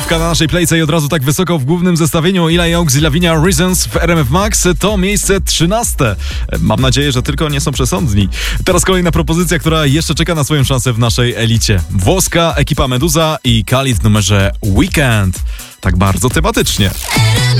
Piątka na naszej playce i od razu tak wysoko w głównym zestawieniu Eli Oaks i Lavinia Reasons w RMF Max to miejsce 13. Mam nadzieję, że tylko nie są przesądni. Teraz kolejna propozycja, która jeszcze czeka na swoją szansę w naszej elicie. Włoska ekipa Meduza i Khalid w numerze Weekend. Tak bardzo tematycznie.